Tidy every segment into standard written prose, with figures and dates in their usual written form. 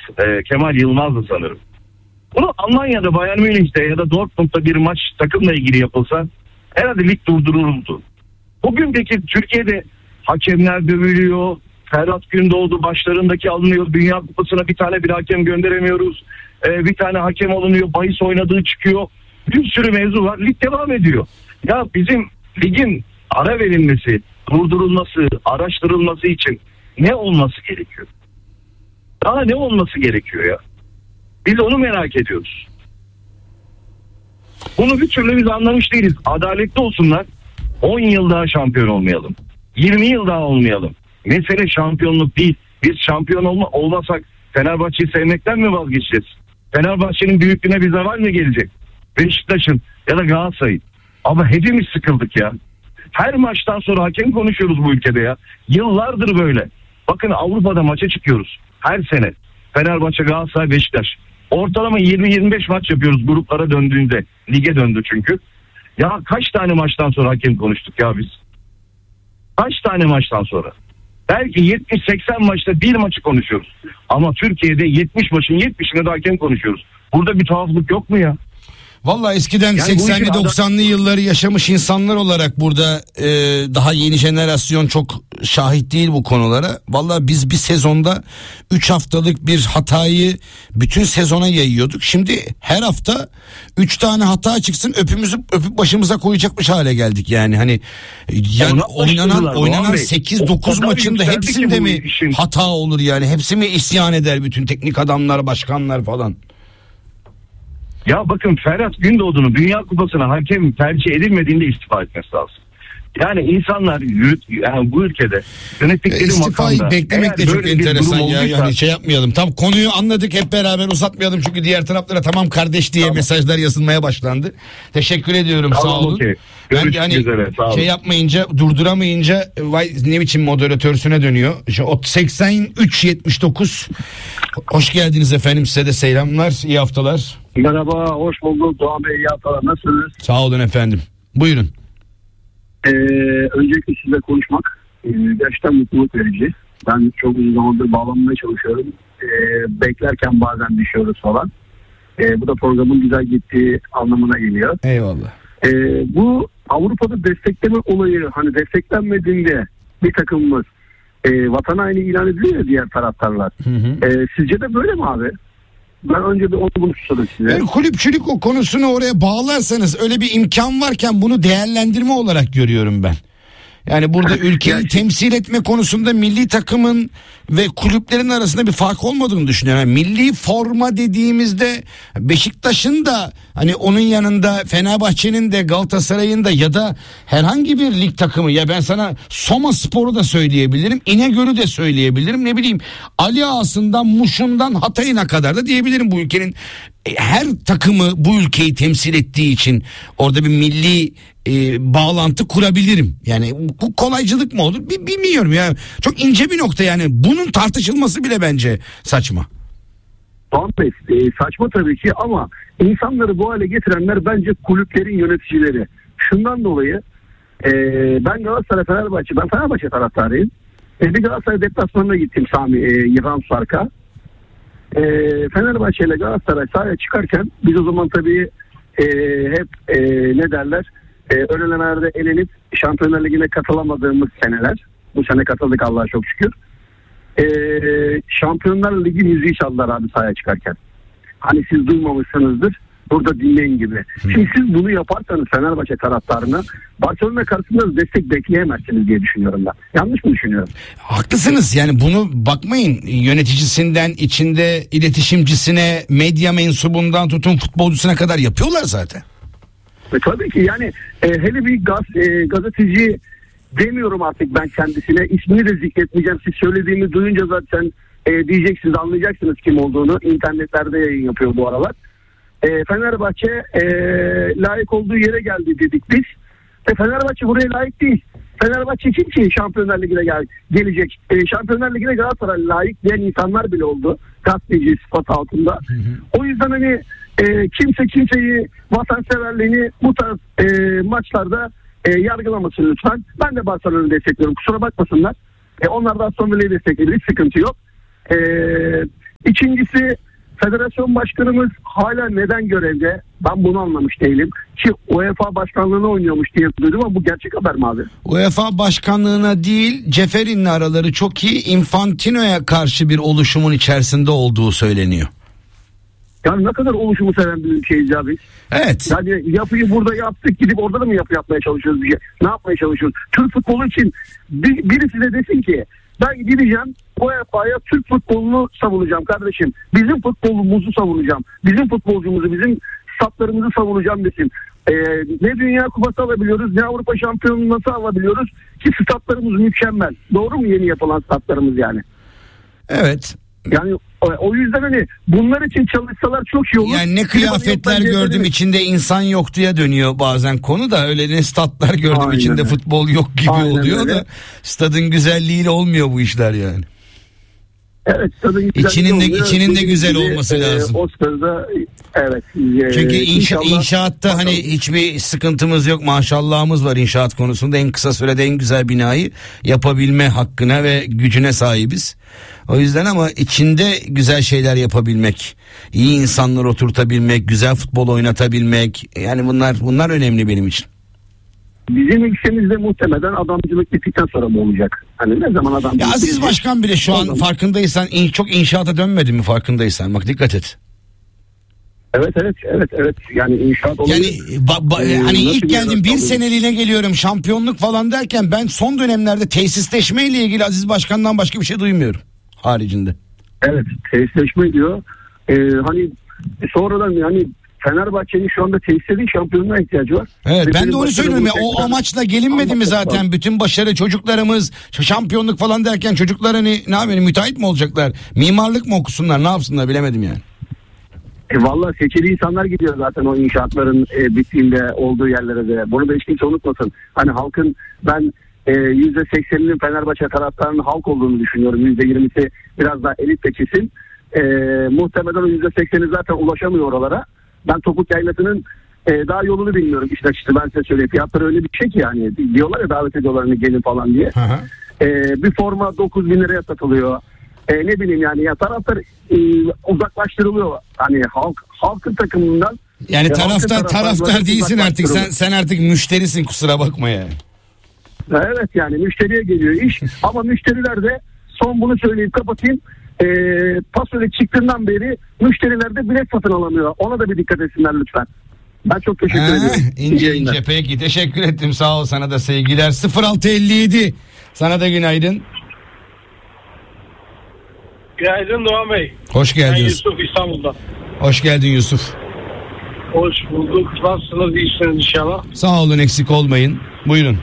Kemal Yılmaz'dı sanırım. Bunu Almanya'da Bayern Münih'te ya da Dortmund'da bir maç takımla ilgili yapılsa herhalde lig durdurulurdu. Bugün peki Türkiye'de hakemler dövülüyor. Ferhat Gündoğdu başlarındaki alınıyor. Dünya Kupası'na bir tane bir hakem gönderemiyoruz. Bir tane hakem alınıyor. Bahis oynadığı çıkıyor. Bir sürü mevzu var. Lig devam ediyor. Ya bizim ligin ara verilmesi, durdurulması, araştırılması için ne olması gerekiyor? Daha ne olması gerekiyor ya? Biz onu merak ediyoruz. Bunu bir türlü biz anlamış değiliz. Adaletli olsunlar. 10 yıl daha şampiyon olmayalım. 20 yıl daha olmayalım. Mesele şampiyonluk değil. Biz şampiyon olmasak Fenerbahçe'yi sevmekten mi vazgeçeceğiz? Fenerbahçe'nin büyüklüğüne bir zeval mi gelecek? Beşiktaş'ın ya da Galatasaray'ın. Ama hepimiz sıkıldık ya. Her maçtan sonra hakem konuşuyoruz bu ülkede ya. Yıllardır böyle. Bakın Avrupa'da maça çıkıyoruz. Her sene. Fenerbahçe, Galatasaray, Beşiktaş. Ortalama 20-25 maç yapıyoruz gruplara döndüğünde. Lige döndü çünkü. Ya kaç tane maçtan sonra hakem konuştuk ya biz? Kaç tane maçtan sonra? Belki 70-80 maçta bir maçı konuşuyoruz. Ama Türkiye'de 70 maçın 70'ine de hakem konuşuyoruz. Burada bir tuhaflık yok mu ya? Vallahi eskiden yani 80'li 90'lı yılları yaşamış insanlar olarak burada daha yeni jenerasyon çok şahit değil bu konulara. Vallahi biz bir sezonda 3 haftalık bir hatayı bütün sezona yayıyorduk. Şimdi her hafta 3 tane hata çıksın öpüp başımıza koyacakmış hale geldik yani. Hani yani oynanan 8-9 maçında hepsinde mi hata olur yani? Hepsi mi isyan eder bütün teknik adamlar, başkanlar falan? Ya bakın Ferhat Gündoğdu'nun Dünya Kupası'na hakem tercih edilmediğinde istifa etmesi lazım. Yani insanlar yani bu ülkede yönettikleri istifayı makamda beklemek de çok enteresan ya. Yani şey yapmayalım. Tam konuyu anladık, hep beraber uzatmayalım çünkü diğer taraflara tamam kardeş diye mesajlar yazılmaya başlandı. Teşekkür ediyorum, sağ olun. Okay. Ben yani şey yapmayınca, durduramayınca vay ne biçim moderatörsüne dönüyor. İşte 83-79. Hoş geldiniz efendim, size de selamlar, iyi haftalar. Merhaba, hoş bulduk Doğan Bey, iyi haftalar, nasılsınız? Sağ olun efendim. Buyurun. Öncelikle sizle konuşmak gerçekten mutluluk verici. Ben çok uzun zamandır bağlanmaya çalışıyorum. Beklerken bazen düşüyoruz falan. Bu da programın güzel gittiği anlamına geliyor. Eyvallah. Bu Avrupa'da destekleme olayı, hani desteklenmediğinde bir takımımız vatan haini ilan ediliyor ya diğer taraftarlar. Sizce de böyle mi abi? Ben önce bir onu sorayım size. Yani kulüpçülük o konusunu oraya bağlarsanız öyle bir imkan varken bunu değerlendirme olarak görüyorum ben. Yani burada ülkeyi temsil etme konusunda milli takımın ve kulüplerin arasında bir fark olmadığını düşünüyorum. Yani milli forma dediğimizde Beşiktaş'ın da hani onun yanında Fenerbahçe'nin de Galatasaray'ın da ya da herhangi bir lig takımı, ya ben sana Soma Spor'u da söyleyebilirim, İnegöl'ü de söyleyebilirim, ne bileyim Ali Ağası'ndan Muş'undan Hatay'ına kadar da diyebilirim. Bu ülkenin her takımı bu ülkeyi temsil ettiği için orada bir milli bağlantı kurabilirim. Yani bu kolaycılık mı olur bilmiyorum ya. Çok ince bir nokta yani. Bunun tartışılması bile bence saçma. Tamam, saçma tabii ki ama insanları bu hale getirenler bence kulüplerin yöneticileri. Şundan dolayı ben Galatasaray ben Fenerbahçe taraftarıyım. Bir Galatasaray deplasmanına gittim Yılan Sark'a. Fenerbahçe ile Galatasaray sahaya çıkarken biz o zaman tabii hep ne derler ön elemlerde elenip Şampiyonlar Ligi'ne katılamadığımız seneler. Bu sene katıldık Allah'a çok şükür. Şampiyonlar Ligi müziği çaldılar abi sahaya çıkarken. Hani siz duymamışsınızdır, burada dinleyin gibi. Şimdi siz bunu yaparsanız Fenerbahçe taraftarına Barcelona karşısında destek bekleyemezsiniz diye düşünüyorum ben. Yanlış mı düşünüyorum? Haklısınız yani, bunu bakmayın yöneticisinden içinde iletişimcisine, medya mensubundan tutun futbolcusuna kadar yapıyorlar zaten. Tabii ki yani hele bir gazeteci demiyorum artık ben kendisine, ismini de zikretmeyeceğim. Siz söylediğimi duyunca zaten diyeceksiniz, anlayacaksınız kim olduğunu. İnternetlerde yayın yapıyor bu aralar. Fenerbahçe layık olduğu yere geldi dedik biz. Fenerbahçe buraya layık değil. Fenerbahçe kim ki Şampiyonlar Ligi'ne gelecek? Şampiyonlar Ligi'ne Galatasaray layık diyen insanlar bile oldu. Gazeteci sıfat altında. O yüzden hani kimse kimseyi, vatanseverliğini bu tarz maçlarda yargılamasın lütfen. Ben de Barcelona'yı destekliyorum. Kusura bakmasınlar. Onlar da Aston Villa'yı destekliyor. Hiç sıkıntı yok. İkincisi, federasyon başkanımız hala neden görevde? Ben bunu anlamış değilim. Ki UEFA başkanlığına oynuyormuş diye duydum ama bu gerçek haber mi abi? UEFA başkanlığına değil, Ceferin'le araları çok iyi, Infantino'ya karşı bir oluşumun içerisinde olduğu söyleniyor. Yani ne kadar oluşumu seven bir ülkeyiz abi. Evet. Yani yapıyı burada yaptık, gidip orada da mı yapı yapmaya çalışıyoruz? Ne yapmaya çalışıyoruz? Türk futbolu için birisi de desin ki ben gideceğim UEFA'ya Türk futbolunu savunacağım kardeşim. Bizim futbolumuzu savunacağım. Bizim futbolcumuzu, bizim statlarımızı savunacağım desin. Ne Dünya Kupası alabiliyoruz, ne Avrupa Şampiyonluğu nasıl alabiliyoruz ki statlarımız mükemmel. Doğru mu yeni yapılan statlarımız yani? Evet. Yani o yüzden hani bunlar için çalışsalar çok iyi olur. Yani ne kıyafetler gördüm içinde insan yoktuya dönüyor bazen konu da, öyle ne statlar gördüm Aynen içinde öyle. futbol yok gibi oluyor öyle. da stadın güzelliğiyle olmuyor bu işler yani. Evet, İçinin de güzel olması lazım. Oscar'da evet. Çünkü inşallah inşaatta bakalım. hani hiçbir sıkıntımız yok, maşallahımız var inşaat konusunda, en kısa sürede en güzel binayı yapabilme hakkına ve gücüne sahibiz. O yüzden ama içinde güzel şeyler yapabilmek, iyi insanlar oturtabilmek, güzel futbol oynatabilmek, yani bunlar önemli benim için. Bizim ülkemizde muhtemelen adamcılık bittikten sonra mı olacak? Hani ne zaman adamcılık Ya Aziz bitecek? Başkan bile şu an farkındaysan çok inşaata dönmedi mi, farkındaysan bak dikkat et. Evet. Yani inşaat oluyor. Yani hani Nasıl ilk geldim bir oluyor? seneliğine geliyorum şampiyonluk falan derken, ben son dönemlerde tesisleşme ile ilgili Aziz Başkan'dan başka bir şey duymuyorum haricinde. Evet, tesisleşme diyor. Hani sonradan yani Fenerbahçe'nin şu anda tesislerin şampiyonluğa ihtiyacı var. Evet, Ve ben benim de onu söylüyorum ya, o tekrar amaçla gelinmedi mi zaten anlatmak bütün başarı, çocuklarımız şampiyonluk falan derken çocuklar hani ne yapayım, müteahhit mi olacaklar, mimarlık mı okusunlar, ne yapsınlar bilemedim yani. Valla seçili insanlar gidiyor zaten o inşaatların bittiğinde olduğu yerlere de. Bunu da hiç kimse unutmasın. Hani halkın ben %80'inin Fenerbahçe taraftarının halk olduğunu düşünüyorum. %20'si biraz daha elit de kesim. Muhtemelen o %80'i zaten ulaşamıyor oralara. Ben Topuk Yaylası'nın daha yolunu bilmiyorum işte ben size söyleyeyim. Fiyatları öyle bir şey ki yani. Diyorlar ya davet ediyorlar hani gelin falan diye. Bir forma 9.000 liraya satılıyor. Ne bileyim yani ya taraftar uzaklaştırılıyor. Hani halkın takımından. Yani taraftar taraftarları değilsin artık, uzaklaştırılıyor. sen artık müşterisin, kusura bakma yani. Evet yani müşteriye geliyor iş ama müşteriler de son bunu söyleyip kapatayım. Pasöre çıktığından beri müşteriler de bilet satın alamıyor. Ona da bir dikkat etsinler lütfen. Ben çok teşekkür ediyorum. İnce peki, teşekkür ettim, sağ ol, sana da sevgiler. 0657 sana da günaydın. Günaydın Doğan Bey. Hoş Ben geldiniz. Yusuf İstanbul'da. Hoş geldin Yusuf. Hoş bulduk. Nasılsınız? İyisiniz inşallah. Sağ olun, eksik olmayın. Buyurun.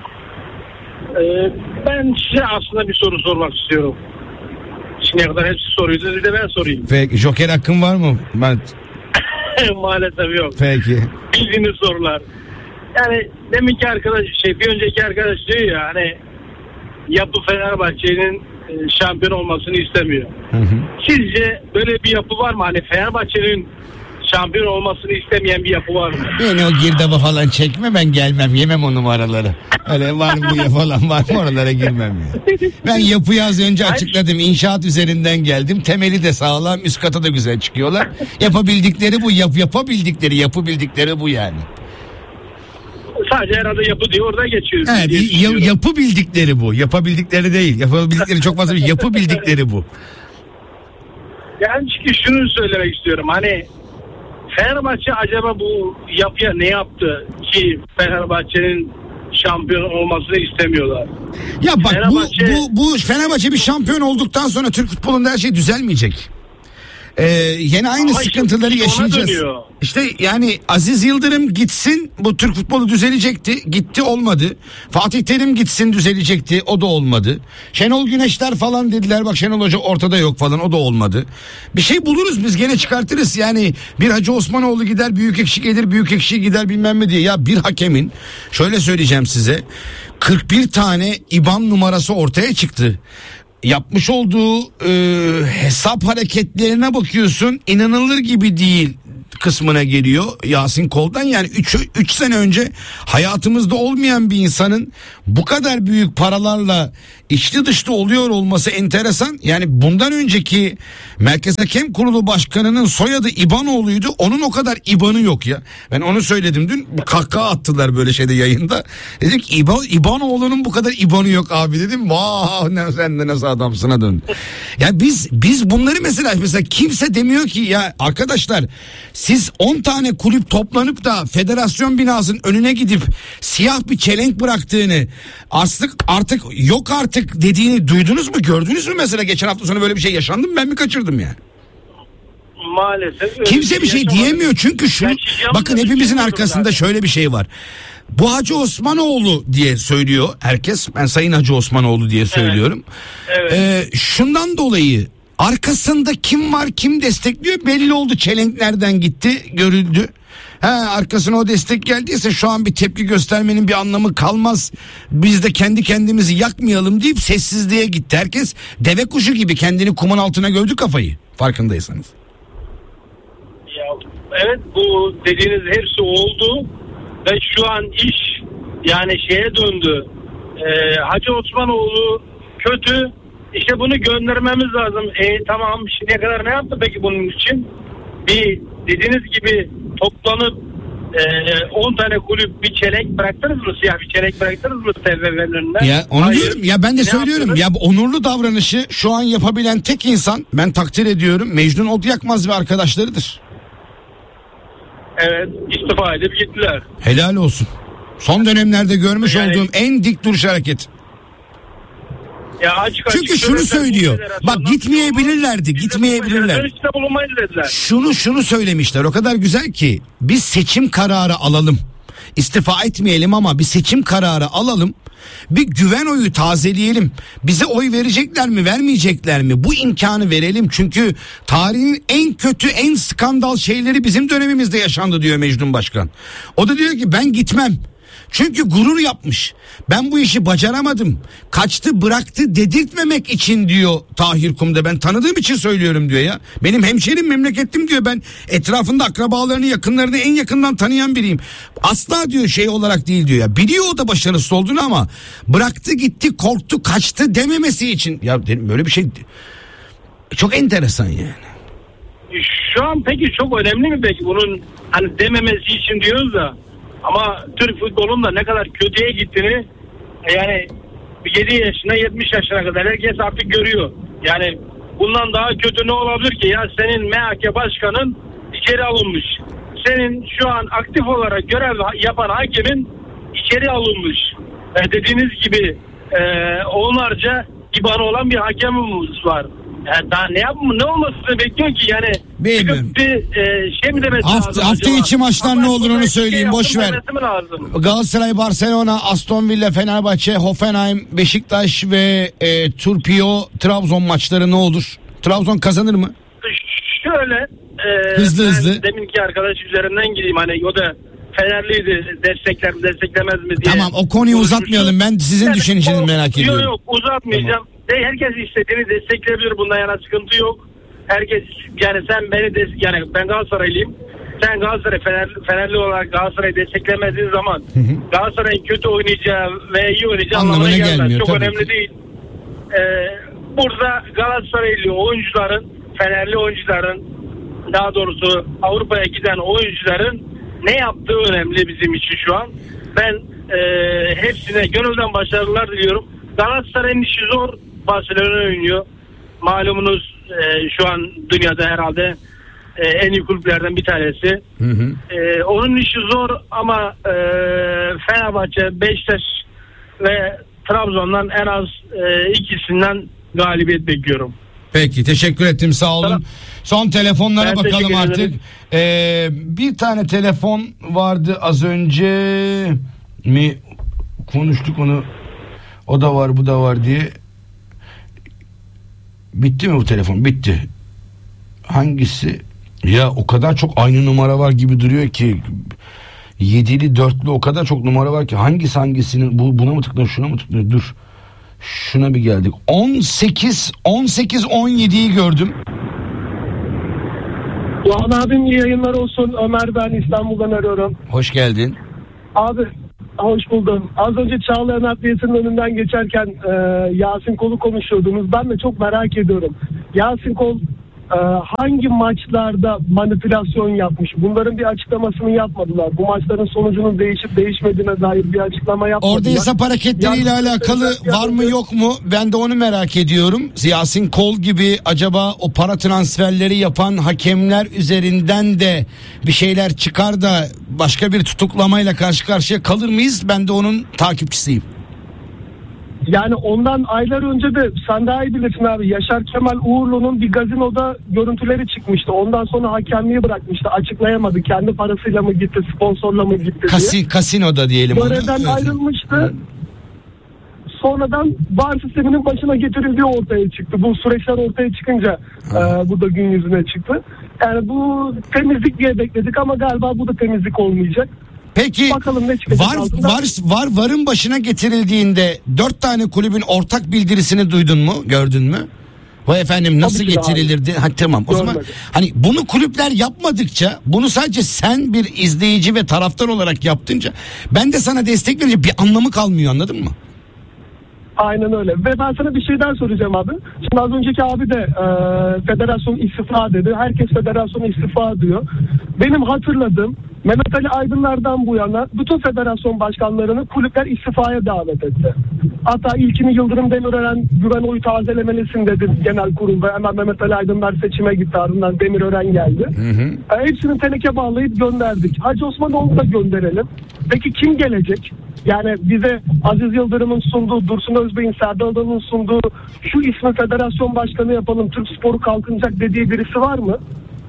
Ben size aslında bir soru sormak istiyorum. Şimdiye kadar hepsi soruydu. Bir de ben sorayım. Peki, joker hakkın var mı? Maalesef yok. Peki. Bildiğiniz sorular. Yani deminki arkadaş bir önceki arkadaş diyor ya hani yapı Fenerbahçe'nin şampiyon olmasını istemiyor. Sizce böyle bir yapı var mı? Hani Fenerbahçe'nin şampiyon olmasını istemeyen bir yapı var mı? Beni o girdaba falan çekme, ben gelmem, yemem o numaraları. Öyle var mı bu ya falan var mı, oralara girmem ya. Ben yapıyı az önce açıkladım, inşaat üzerinden geldim, temeli de sağlam, üst kata da güzel çıkıyorlar. Yapabildikleri bu, yapabildikleri bu yani. Sadece herhalde yapı diyor orada geçiyoruz. Evet, yapı bildikleri bu, yapabildikleri değil, yapabildikleri çok fazla, yapı bildikleri bu. Yani çünkü şunu söylemek istiyorum, hani Fenerbahçe acaba bu yapıya ne yaptı ki Fenerbahçe'nin şampiyon olmasını istemiyorlar? Ya bak bu Fenerbahçe bir şampiyon olduktan sonra Türk futbolunda her şey düzelmeyecek. Yine aynı ama sıkıntıları işte yaşayacağız. İşte yani Aziz Yıldırım gitsin, bu Türk futbolu düzelecekti. Gitti, olmadı. Fatih Terim gitsin, düzelecekti. O da olmadı. Şenol Güneşler falan dediler. Bak Şenol Hoca ortada yok falan, o da olmadı. Bir şey buluruz biz, gene çıkartırız. Yani bir Hacı Osmanoğlu gider, büyük ekşi gelir, büyük ekşi gider bilmem ne diye. Ya bir hakemin, şöyle söyleyeceğim size, 41 tane IBAN numarası ortaya çıktı. Yapmış olduğu hesap hareketlerine bakıyorsun, inanılır gibi değil. kısmına geliyor Yasin Kol'dan. Yani 3 sene önce hayatımızda olmayan bir insanın bu kadar büyük paralarla içli dışlı oluyor olması enteresan. Yani bundan önceki Merkez Hakem Kurulu Başkanı'nın soyadı İbanoğlu'ydu. Onun o kadar İban'ı yok ya. Ben onu söyledim dün. Kahkaha attılar böyle şeyde, yayında. Dedim ki İbanoğlu'nun bu kadar İban'ı yok abi dedim. Vah, sen de nasıl adamsına döndü. Ya biz bunları mesela kimse demiyor ki ya arkadaşlar, siz 10 tane kulüp toplanıp da federasyon binasının önüne gidip siyah bir çelenk bıraktığını, artık yok artık dediğini duydunuz mu, gördünüz mü? Mesela geçen hafta sonu böyle bir şey yaşandı mı, ben mi kaçırdım yani? Maalesef. Kimse bir şey diyemiyor çünkü bakın hepimizin arkasında şöyle bir şey var. Bu Hacı Osmanoğlu diye söylüyor herkes. Ben Sayın Hacı Osmanoğlu diye söylüyorum. Evet. Şundan dolayı arkasında kim var, kim destekliyor belli oldu. Çelenk nereden gitti görüldü. Arkasına o destek geldiyse şu an bir tepki göstermenin bir anlamı kalmaz. Biz de kendi kendimizi yakmayalım deyip sessizliğe gitti. Herkes deve kuşu gibi kendini kumun altına gördü kafayı, farkındaysanız. Evet, bu dediğiniz hepsi oldu ve şu an iş yani şeye döndü. Hacı Osmanoğlu kötü, işte bunu göndermemiz lazım. Tamam, şimdiye kadar ne yaptı peki bunun için? Bir dediğiniz gibi toplanıp 10 tane kulüp bir çelenk bıraktınız mı? Siyah bir çelenk bıraktınız mı TFF'nin önüne? Ya onu Hayır. diyorum ya, ben de söylüyorum yaptınız? ya, bu onurlu davranışı şu an yapabilen tek insan, ben takdir ediyorum, Mecnun Odyakmaz ve arkadaşlarıdır. Evet, istifa edip gittiler. Helal olsun. Son dönemlerde görmüş olduğum en dik duruş hareket. Ya açık Çünkü şunu söylüyor. Bak gitmeyebilirler. Şunu söylemişler, o kadar güzel ki, biz seçim kararı alalım. İstifa etmeyelim ama bir seçim kararı alalım. Bir güven oyu tazeleyelim. Bize oy verecekler mi, vermeyecekler mi? Bu imkanı verelim. Çünkü tarihin en kötü, en skandal şeyleri bizim dönemimizde yaşandı diyor Mecnun Başkan. O da diyor ki ben gitmem. Çünkü gurur yapmış. Ben bu işi bacaramadım. Kaçtı bıraktı dedirtmemek için diyor Tahir Kum'da. Ben tanıdığım için söylüyorum diyor ya. Benim hemşerim, memlekettim diyor. Ben etrafında akrabalarını, yakınlarını en yakından tanıyan biriyim. Asla diyor şey olarak değil diyor ya. Biliyor o da başarısız olduğunu ama bıraktı gitti, korktu, kaçtı dememesi için. Ya dedim, böyle bir şey çok enteresan yani. Şu an peki çok önemli mi peki bunun hani dememesi için diyoruz da, ama Türk futbolunun da ne kadar kötüye gittiğini yani 7 yaşına 70 yaşına kadar herkes artık görüyor. Yani bundan daha kötü ne olabilir ki? Ya senin MHK başkanın içeri alınmış. Senin şu an aktif olarak görev yapan hakemin içeri alınmış. Dediğiniz gibi onlarca İBAN'ı olan bir hakemimiz var. Yani daha ne olmasını bekliyor ki yani? Bilmiyorum. Şey mi demesi lazım? Hafta içi maçlar ne olur onu söyleyeyim, boş ver. Lazım. Galatasaray, Barcelona, Aston Villa, Fenerbahçe, Hoffenheim, Beşiktaş ve Turpio, Trabzon maçları ne olur? Trabzon kazanır mı? Şöyle hızlı. Deminki arkadaş üzerinden gideyim, hani o da Fenerliydi, destekler mi desteklemez mi diye. Tamam, o konuyu uzatmayalım, ben sizin düşüncenizi merak ediyorum. Yok uzatmayacağım. Tamam. Herkes istediğini destekleyebilir, bundan yana sıkıntı yok. Herkes yani yani ben Galatasaraylıyım. Sen Fenerli olarak Galatasaray'ı desteklemediğin zaman Galatasaray'ın kötü oynayacağı ve iyi oynayacağı anlamına gelmez. Çok önemli değil. Burada Galatasaraylı oyuncuların, Fenerli oyuncuların, daha doğrusu Avrupa'ya giden oyuncuların ne yaptığı önemli bizim için şu an. Ben hepsine gönülden başarılar diliyorum. Galatasaray'ın işi zor. Barcelona oynuyor. Malumunuz şu an dünyada herhalde en iyi kulüplerden bir tanesi. Onun işi zor ama Fenerbahçe, Beşiktaş ve Trabzon'dan en az ikisinden galibiyet bekliyorum. Peki, teşekkür ettim, sağ olun. Tamam. Son telefonlara ben bakalım artık. Bir tane telefon vardı az önce mi konuştuk onu, o da var bu da var diye. Bitti mi bu telefon? Bitti. Hangisi? Ya o kadar çok aynı numara var gibi duruyor ki, 7'li 4'lü o kadar çok numara var ki hangisinin buna mı tıklanıyor, şuna mı tıklanıyor? Dur. Şuna bir geldik. 18 17'yi gördüm. Doğan abim iyi yayınlar olsun. Ömer ben İstanbul'dan arıyorum. Hoş geldin. Abi hoş buldum. Az önce Çağlayan Adliyesi'nin önünden geçerken Yasin Kol'u konuşuyordunuz. Ben de çok merak ediyorum. Yasin Kol hangi maçlarda manipülasyon yapmış? Bunların bir açıklamasını yapmadılar. Bu maçların sonucunun değişip değişmediğine dair bir açıklama yapmadılar. Orada hesap hareketleriyle alakalı var mı yok mu? Ben de onu merak ediyorum. Yasin Kol gibi acaba o para transferleri yapan hakemler üzerinden de bir şeyler çıkar da başka bir tutuklamayla karşı karşıya kalır mıyız? Ben de onun takipçisiyim. Yani ondan aylar önce de sen daha iyi bilirsin abi. Yaşar Kemal Uğurlu'nun bir gazinoda görüntüleri çıkmıştı. Ondan sonra hakemliği bırakmıştı. Açıklayamadı. Kendi parasıyla mı gitti, sponsorla mı gitti diye. Kasinoda diyelim onu. Görevden ayrılmıştı. Sonradan VAR sisteminin başına getirildiği ortaya çıktı. Bu süreçler ortaya çıkınca bu da gün yüzüne çıktı. Yani bu temizlik diye bekledik ama galiba bu da temizlik olmayacak. Peki VAR'ın başına getirildiğinde 4 tane kulübün ortak bildirisini duydun mu, gördün mü? Vay efendim nasıl getirilirdi? Ha, tamam o zaman hani bunu kulüpler yapmadıkça, bunu sadece sen bir izleyici ve taraftar olarak yaptınca ben de sana destek verince bir anlamı kalmıyor, anladın mı? Aynen öyle. Ve ben sana bir şey daha soracağım abi. Şimdi az önceki abi de federasyon istifa dedi. Herkes federasyon istifa diyor. Benim hatırladığım Mehmet Ali Aydınlar'dan bu yana bütün federasyon başkanlarını kulüpler istifaya davet etti. Hatta ilkini Yıldırım Demirören güven oyu tazelemelisin dedi genel kurulda. Hemen Mehmet Ali Aydınlar seçime gitti, ardından Demirören geldi. Hepsini teneke bağlayıp gönderdik. Hacı Osmanoğlu'nu da gönderelim. Peki kim gelecek? Yani bize Aziz Yıldırım'ın sunduğu, Dursun Özbey'in, Serdar Adalı'nın sunduğu şu ismi federasyon başkanı yapalım, Türk sporu kalkınacak dediği birisi var mı?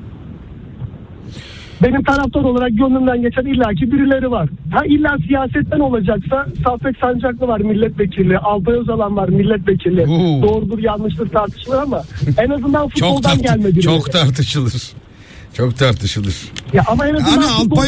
Benim taraftar olarak gönlümden geçen illaki birileri var. Ha illa siyasetten olacaksa Saffet Sancaklı var milletvekili, Alpay Özalan var milletvekili. Doğrudur yanlıştır tartışılır ama en azından futboldan gelmedi. Çok tartışılır. Çok tartışılır. Ya ama en azından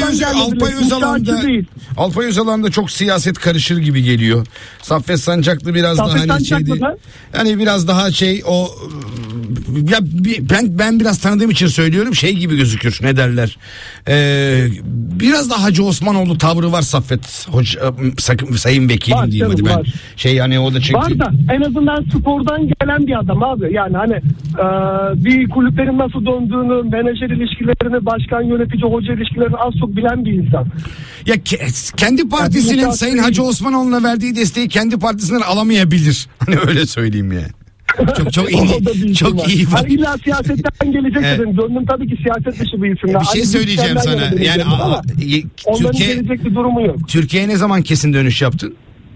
Alpay Özalan'da çok siyaset karışır gibi geliyor. Saffet Sancaklı biraz Saffet daha hani şeydi. Yani biraz daha şey o ya ben biraz tanıdığım için söylüyorum, şey gibi gözükür. Ne derler? Biraz daha Hacı Osmanoğlu tavrı var Saffet Hoca, sayın vekilim var, diyeyim hadi ben. Var. Hani o da çekti. Var da en azından spordan gelen bir adam abi. Yani hani bir kulüplerin nasıl döndüğünü, menajer ilişkilerini, başkan yönetici hoca ilişkilerini az çok bilen bir insan. Ya kendi partisinin yani Sayın Hacı Osmanoğlu'na verdiği desteği kendi partisinden alamayabilir. Hani öyle söyleyeyim yani. Çok iyi. Çok iyi. Hani illa siyasetten gelecek dedim. Gönlüm tabii ki siyaset dışı bir isim. Bir şey söyleyeceğim sana. Yani onların gelecek bir durumu yok. Türkiye'ye ne zaman kesin dönüş yaptın?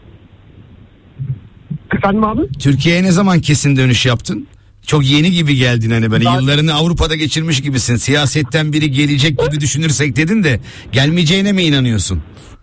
Efendim abi? Türkiye'ye ne zaman kesin dönüş yaptın? Çok yeni gibi geldin hani böyle. Yıllarını Avrupa'da geçirmiş gibisin. Siyasetten biri gelecek gibi düşünürsek dedin de gelmeyeceğine mi inanıyorsun?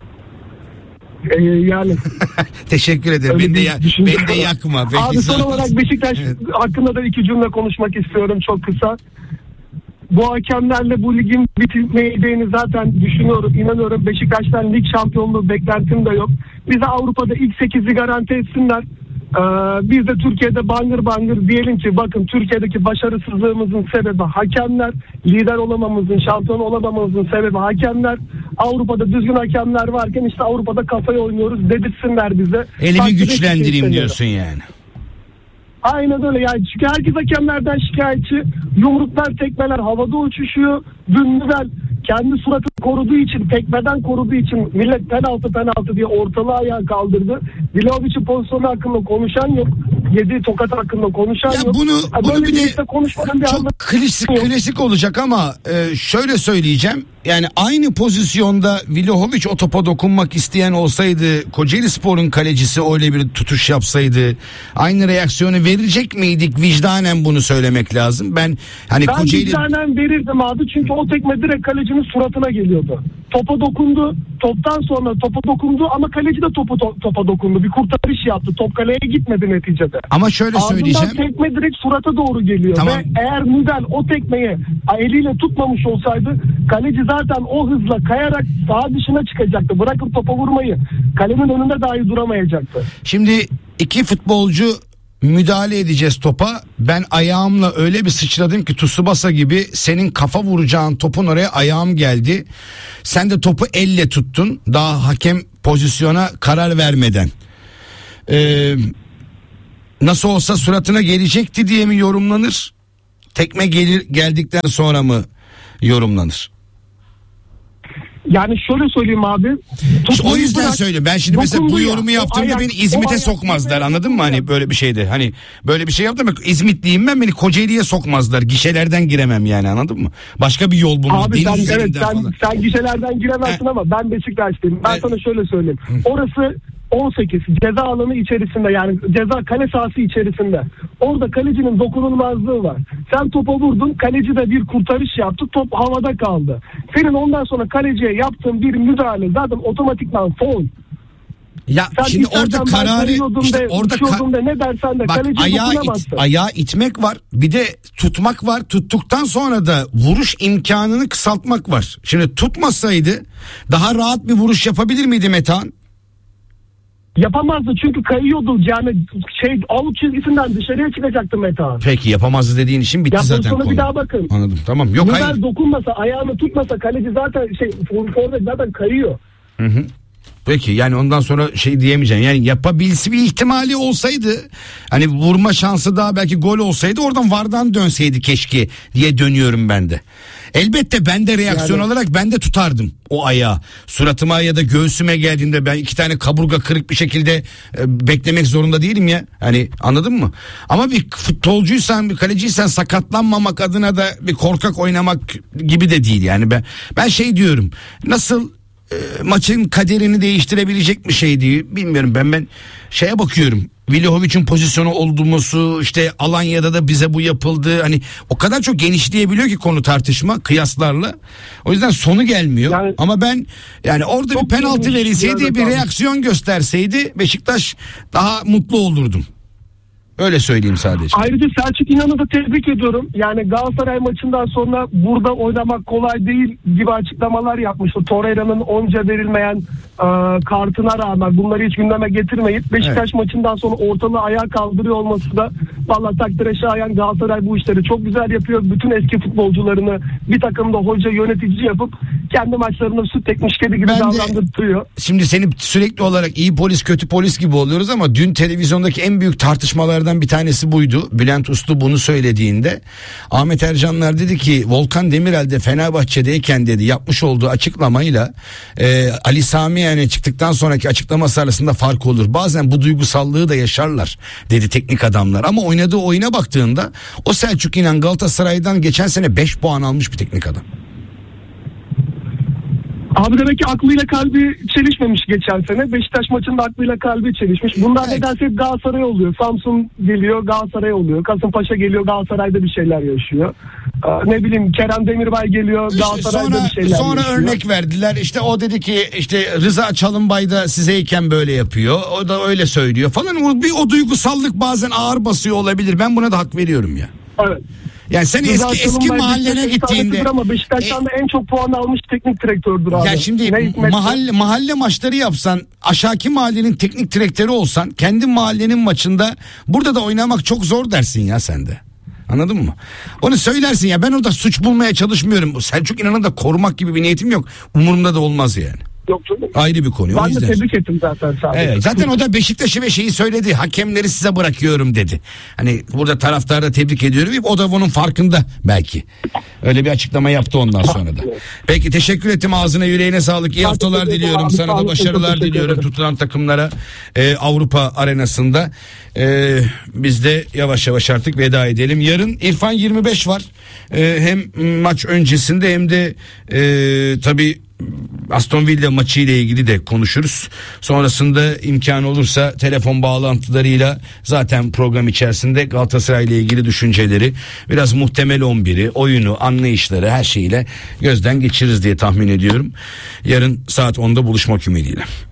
Yani teşekkür ederim. Ben de yakma. Peki, abi son olarak Beşiktaş hakkında da 2 cümle konuşmak istiyorum çok kısa. Bu hakemlerle bu ligin bitmeyeceğini zaten düşünüyorum, inanıyorum. Beşiktaş'tan lig şampiyonluğu beklentim de yok. Bize Avrupa'da ilk 8'i garanti etsinler. Biz de Türkiye'de bangır bangır diyelim ki bakın Türkiye'deki başarısızlığımızın sebebi hakemler, lider olamamızın, şampiyon olamamızın sebebi hakemler. Avrupa'da düzgün hakemler varken işte Avrupa'da kafayı oynuyoruz dedirtsinler bize. Elimi güçlendireyim diyorsun yani. Aynen öyle yani, çünkü herkes hakemlerden şikayetçi. Yumruklar, tekmeler havada uçuşuyor. Dün Nüvel kendi suratını koruduğu için, tekmeden koruduğu için millet penaltı diye ortalığı ayağa kaldırdı. Vlahovic'in pozisyonu hakkında konuşan yok. Yediği tokat hakkında konuşan yok. Bunu bir de çok klasik olacak ama şöyle söyleyeceğim. Yani aynı pozisyonda Vlahovic o topa dokunmak isteyen olsaydı, Kocaelispor'un kalecisi öyle bir tutuş yapsaydı aynı reaksiyonu verecek miydik? Vicdanen bunu söylemek lazım. Ben vicdanen verirdim abi, çünkü o tekme direkt kalecinin suratına geliyordu. Topa dokundu. Toptan sonra topa dokundu ama kaleci de topa dokundu. Bir kurtarış yaptı. Top kaleye gitmedi neticede. Ama şöyle söyleyeceğim. Ardından tekme direkt surata doğru geliyor. Tamam. Ve eğer Nüdel o tekmeyi eliyle tutmamış olsaydı kaleci zaten o hızla kayarak saha dışına çıkacaktı. Bırakıp topa vurmayı, kalenin önünde dahi duramayacaktı. Şimdi iki futbolcu müdahale edeceğiz topa. Ben ayağımla öyle bir sıçradım ki Tsubasa gibi, senin kafa vuracağın topun oraya ayağım geldi. Sen de topu elle tuttun. Daha hakem pozisyona karar vermeden. Nasıl olsa suratına gelecekti diye mi yorumlanır? Tekme geldikten sonra mı yorumlanır? Yani şöyle söyleyeyim abi. İşte o yüzden söylüyorum. Ben şimdi mesela bu yorumu yaptığımda beni İzmit'e sokmazlar. Anladın mı? Hani böyle bir şeydi. Hani böyle bir şey yaptım. İzmitliyim ben, beni Kocaeli'ye sokmazlar. Gişelerden giremem yani, anladın mı? Başka bir yol bulur. Abi sen gişelerden giremezsin ama ben Beşiktaş'tayım. Ben sana şöyle söyleyeyim. Orası 18 ceza alanı içerisinde, yani ceza kale sahası içerisinde. Orada kalecinin dokunulmazlığı var. Sen topa vurdun, kaleci de bir kurtarış yaptı, top havada kaldı. Senin ondan sonra kaleciye yaptığın bir müdahale zaten otomatikman faul. Ya sen şimdi orada kararı işte orada ne dersen de bak, ayağı itmek var, bir de tutmak var. Tuttuktan sonra da vuruş imkanını kısaltmak var. Şimdi tutmasaydı daha rahat bir vuruş yapabilir miydi Metehan? Yapamazdı çünkü kayıyordu, yani out çizgisinden dışarıya çıkacaktı Metehan. Peki yapamazdı dediğin için bitti zaten konu. Bir daha bakın. Anladım, tamam. Yok, hayır. Dokunmasa, ayağını tutmasa kaleci zaten forvet zaten kayıyor. Hı. Peki yani ondan sonra diyemeyeceğim. Yani yapabilse bir ihtimali olsaydı, hani vurma şansı daha belki gol olsaydı, oradan VAR'dan dönseydi keşke diye dönüyorum ben de. Elbette ben de reaksiyon olarak ben de tutardım o ayağı. Suratıma ya da göğsüme geldiğinde ben 2 tane kaburga kırık bir şekilde beklemek zorunda değilim ya. Hani anladın mı? Ama bir futbolcuysan, bir kaleciysen sakatlanmamak adına da bir korkak oynamak gibi de değil. Yani ben diyorum. Nasıl maçın kaderini değiştirebilecek bir şey değil. Bilmiyorum, ben şeye bakıyorum. Vlahovic'in pozisyonu olduğumuzu, işte Alanya'da da bize bu yapıldı. Hani o kadar çok genişleyebiliyor ki konu, tartışma kıyaslarla. O yüzden sonu gelmiyor. Yani, ama ben yani orada bir penaltı verilseydi, bir reaksiyon gösterseydi Beşiktaş daha mutlu olurdum. Öyle söyleyeyim sadece. Ayrıca Selçuk İnan'ı da tebrik ediyorum. Yani Galatasaray maçından sonra burada oynamak kolay değil gibi açıklamalar yapmıştı. Torreira'nın onca verilmeyen kartına rağmen bunları hiç gündeme getirmeyip Beşiktaş maçından sonra ortalığı ayağa kaldırıyor olması da vallahi takdire şayan. Galatasaray bu işleri çok güzel yapıyor. Bütün eski futbolcularını bir takımda hoca, yönetici yapıp kendi maçlarında süt tekmiş kedi gibi davlandırtıyor. Şimdi seni sürekli olarak iyi polis kötü polis gibi oluyoruz ama dün televizyondaki en büyük tartışmalardan bir tanesi buydu. Bülent Uslu bunu söylediğinde Ahmet Ercanlar dedi ki Volkan Demirel de Fenerbahçe'deyken dedi yapmış olduğu açıklamayla Ali Sami yani çıktıktan sonraki açıklaması arasında fark olur. Bazen bu duygusallığı da yaşarlar dedi teknik adamlar, ama oynadığı oyuna baktığında o Selçuk İnan Galatasaray'dan geçen sene 5 puan almış bir teknik adam. Abi demek ki aklıyla kalbi çelişmemiş geçen sene. Beşiktaş maçında aklıyla kalbi çelişmiş. Bunlar nedense hep Galatasaray oluyor. Samsun geliyor, Galatasaray oluyor. Kasımpaşa geliyor, Galatasaray'da bir şeyler yaşıyor. Ne bileyim Kerem Demirbay geliyor, Galatasaray'da bir şeyler yaşıyor. Sonra örnek verdiler. İşte o dedi ki işte Rıza Çalınbay da sizeyken böyle yapıyor. O da öyle söylüyor falan. O duygusallık bazen ağır basıyor olabilir. Ben buna da hak veriyorum ya. Evet. Yani sen eski mahallene gittiğinde ama Beşiktaş'tan da en çok puan almış teknik direktördür abi. Ya şimdi mahalle maçları yapsan, aşağıki mahallenin teknik direktörü olsan, kendi mahallenin maçında burada da oynamak çok zor dersin ya sen de. Anladın mı? Onu söylersin ya, ben orada suç bulmaya çalışmıyorum. Selçuk İnan'ı da korumak gibi bir niyetim yok. Umurumda da olmaz yani. Yok canım. Ayrı bir konu. Ben de tebrik ettim zaten. Evet, zaten o da Beşiktaş'ı ve şeyi söyledi. Hakemleri size bırakıyorum dedi. Hani burada taraftarı da tebrik ediyorum. O da bunun farkında belki. Öyle bir açıklama yaptı ondan sonra da. Peki teşekkür ettim. Ağzına yüreğine sağlık. İyi haftalar diliyorum. Sana da başarılar diliyorum tutulan takımlara Avrupa arenasında. Biz de yavaş yavaş artık veda edelim. Yarın İrfan 25 var. Hem maç öncesinde hem de tabii Aston Villa maçı ile ilgili de konuşuruz. Sonrasında imkan olursa telefon bağlantılarıyla zaten program içerisinde Galatasaray ile ilgili düşünceleri, biraz muhtemel 11'i, oyunu, anlayışları, her şeyiyle gözden geçiririz diye tahmin ediyorum. Yarın saat 10'da buluşmak ümidiyle.